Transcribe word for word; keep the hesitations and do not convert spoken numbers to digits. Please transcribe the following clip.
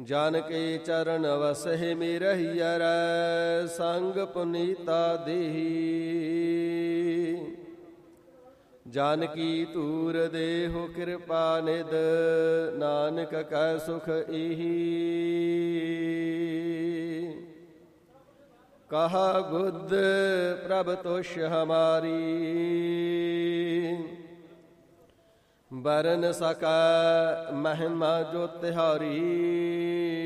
ਜਨ ਕੇ ਚਰਨ ਵਸਹਿ ਮਿਰਹਿਯਰ ਸੰਗ ਪੁਨੀਤਾ ਦੇਹੀ ਜਨ ਕੀ ਤੂਰ ਦੇਹੁ ਕਿਰਪਾ ਨਿਦ ਨਾਨਕ ਕੈ ਸੁਖ ਏਹੀ ਕਹਾ ਬੁੱਧ ਪ੍ਰਭ ਤੁਸ਼ ਹਮਾਰੀ ਬਰਨ ਸਕੈ ਮਹਿਮਾ ਜੋ ਤਿਹਾਰੀ